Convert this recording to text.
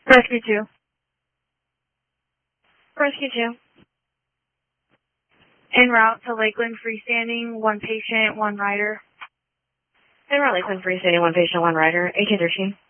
Rescue 2. Rescue 2. En route to Lakeland freestanding, 1 patient, 1 rider. En route Lakeland freestanding, 1 patient, 1 rider, 1813.